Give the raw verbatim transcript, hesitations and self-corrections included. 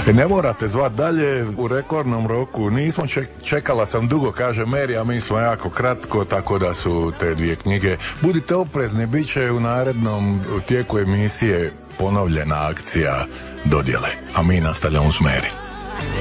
Ne morate zvat dalje, u rekordnom roku nismo, ček, čekala sam dugo, kaže Mary, a mi smo jako kratko, tako da su te dvije knjige. Budite oprezni, bit će u narednom tijeku emisije ponovljena akcija dodjele, a mi nastavljamo s Mary.